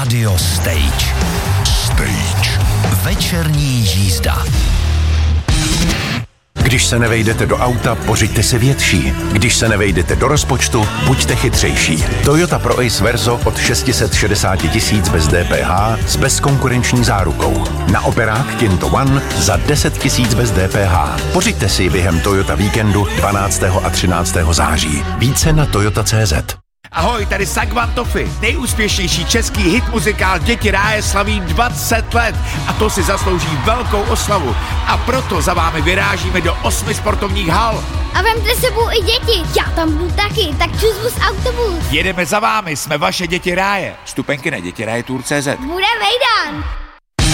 Radio Stage. Stage. Večerní jízda. Když se nevejdete do auta, pořiďte si větší. Když se nevejdete do rozpočtu, buďte chytřejší. Toyota Pro Ace Verso od 660 000 bez DPH s bezkonkurenční zárukou. Na operák Kinto One za 10 000 bez DPH. Pořiďte si ji během Toyota Víkendu 12. a 13. září. Více na toyota.cz. Ahoj, tady Sagvan Toffy. Nejúspěšnější český hit muzikál Děti ráje slaví 20 let a to si zaslouží velkou oslavu. A proto za vámi vyrážíme do 8 sportovních hal. A vemte sebou i děti, já tam budu taky, tak čus autobus. Jedeme za vámi, jsme vaše Děti ráje. Vstupenky na dětirajetur.cz. Bude vejdan.